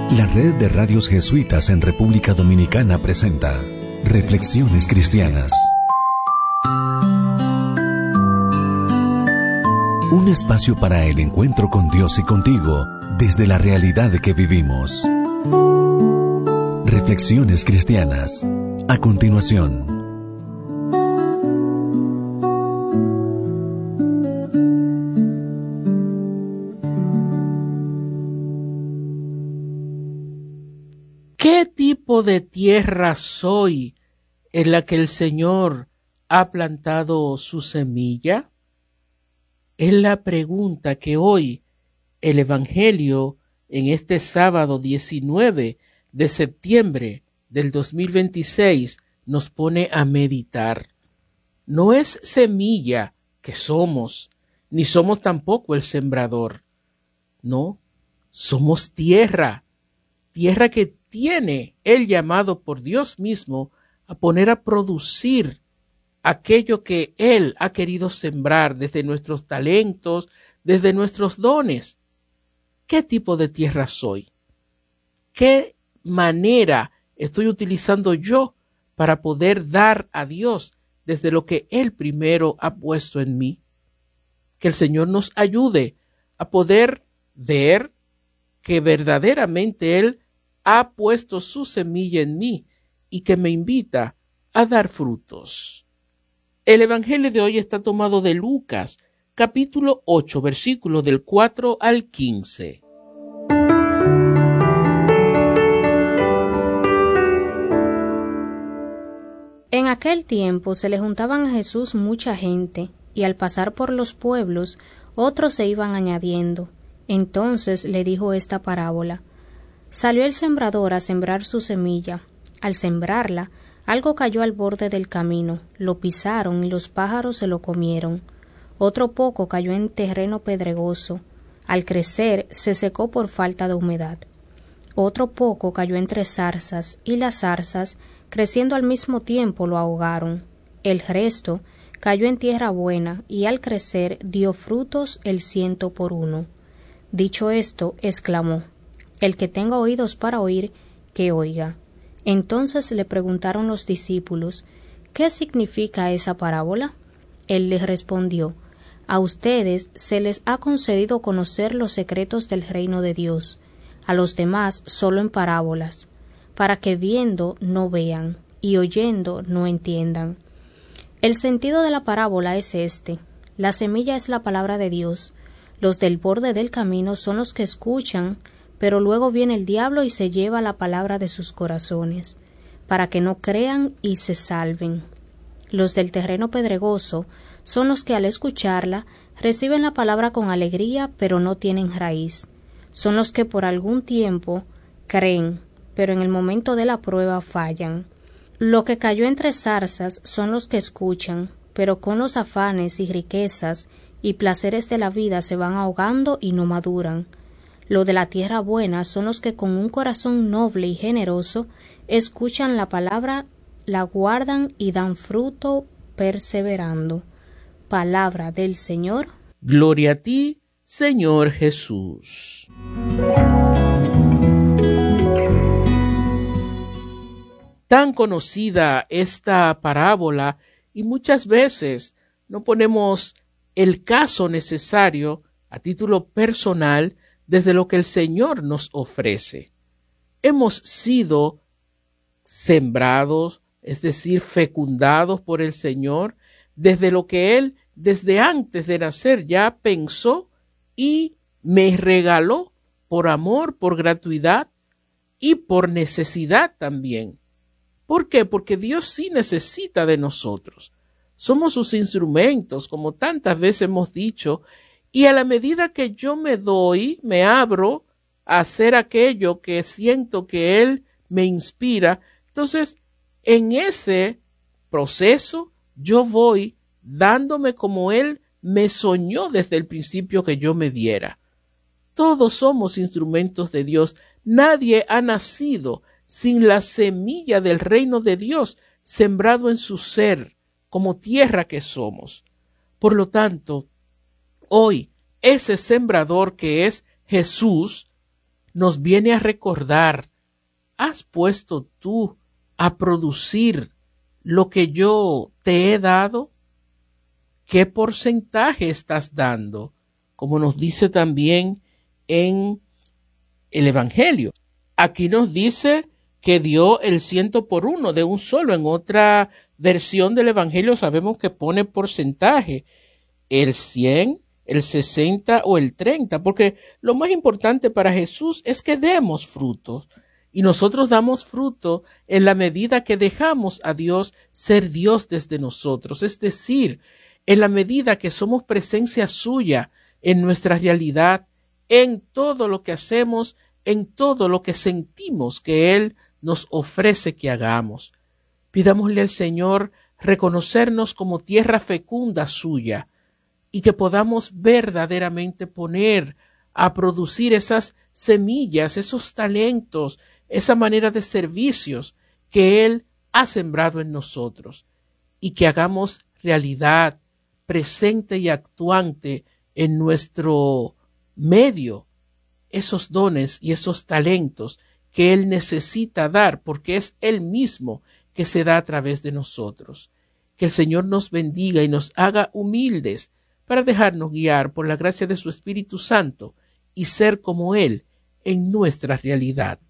La Red de Radios Jesuitas en República Dominicana presenta Reflexiones Cristianas. Un espacio para el encuentro con Dios y contigo desde la realidad que vivimos. Reflexiones Cristianas. A continuación. ¿Qué tipo de tierra soy en la que el Señor ha plantado su semilla? Es la pregunta que hoy el Evangelio en este sábado 19 de septiembre del 2026 nos pone a meditar. No es semilla que somos, ni somos tampoco el sembrador. No, somos tierra que tiene el llamado por Dios mismo a poner a producir aquello que Él ha querido sembrar desde nuestros talentos, desde nuestros dones. ¿Qué tipo de tierra soy? ¿Qué manera estoy utilizando yo para poder dar a Dios desde lo que Él primero ha puesto en mí? Que el Señor nos ayude a poder ver que verdaderamente Él ha puesto su semilla en mí y que me invita a dar frutos. El Evangelio de hoy está tomado de Lucas, capítulo 8, versículos del 4 al 15. En aquel tiempo se le juntaban a Jesús mucha gente, y al pasar por los pueblos, otros se iban añadiendo. Entonces le dijo esta parábola. Salió el sembrador a sembrar su semilla. Al sembrarla, algo cayó al borde del camino, lo pisaron y los pájaros se lo comieron. Otro poco cayó en terreno pedregoso. Al crecer, se secó por falta de humedad. Otro poco cayó entre zarzas, y las zarzas, creciendo al mismo tiempo, lo ahogaron. El resto cayó en tierra buena, y al crecer dio frutos el 100 por 1. Dicho esto, exclamó: El que tenga oídos para oír, que oiga. Entonces le preguntaron los discípulos: ¿Qué significa esa parábola? Él les respondió: A ustedes se les ha concedido conocer los secretos del reino de Dios, a los demás solo en parábolas, para que viendo no vean, y oyendo no entiendan. El sentido de la parábola es este: la semilla es la palabra de Dios. Los del borde del camino son los que escuchan, pero luego viene el diablo y se lleva la palabra de sus corazones, para que no crean y se salven. Los del terreno pedregoso son los que al escucharla reciben la palabra con alegría, pero no tienen raíz. Son los que por algún tiempo creen, pero en el momento de la prueba fallan. Lo que cayó entre zarzas son los que escuchan, pero con los afanes y riquezas y placeres de la vida se van ahogando y no maduran. Lo de la tierra buena son los que con un corazón noble y generoso escuchan la palabra, la guardan y dan fruto perseverando. Palabra del Señor. Gloria a ti, Señor Jesús. Tan conocida esta parábola, y muchas veces no ponemos el caso necesario a título personal desde lo que el Señor nos ofrece. Hemos sido sembrados, es decir, fecundados por el Señor, desde lo que Él, desde antes de nacer, ya pensó y me regaló por amor, por gratuidad y por necesidad también. ¿Por qué? Porque Dios sí necesita de nosotros. Somos sus instrumentos, como tantas veces hemos dicho, y a la medida que yo me doy, me abro a hacer aquello que siento que Él me inspira, entonces en ese proceso yo voy dándome como Él me soñó desde el principio que yo me diera. Todos somos instrumentos de Dios. Nadie ha nacido sin la semilla del reino de Dios sembrado en su ser, como tierra que somos. Por lo tanto, hoy ese sembrador que es Jesús nos viene a recordar, ¿has puesto tú a producir lo que yo te he dado? ¿Qué porcentaje estás dando? Como nos dice también en el Evangelio. Aquí nos dice que dio el 100 por 1 de un solo. En otra versión del Evangelio sabemos que pone porcentaje, el 100, el 60 o el 30, porque lo más importante para Jesús es que demos frutos. Y nosotros damos fruto en la medida que dejamos a Dios ser Dios desde nosotros, es decir, en la medida que somos presencia suya en nuestra realidad, en todo lo que hacemos, en todo lo que sentimos que Él nos ofrece que hagamos. Pidámosle al Señor reconocernos como tierra fecunda suya y que podamos verdaderamente poner a producir esas semillas, esos talentos, esa manera de servicios que Él ha sembrado en nosotros y que hagamos realidad presente y actuante en nuestro medio esos dones y esos talentos que Él necesita dar, porque es Él mismo que se da a través de nosotros. Que el Señor nos bendiga y nos haga humildes para dejarnos guiar por la gracia de su Espíritu Santo y ser como Él en nuestra realidad.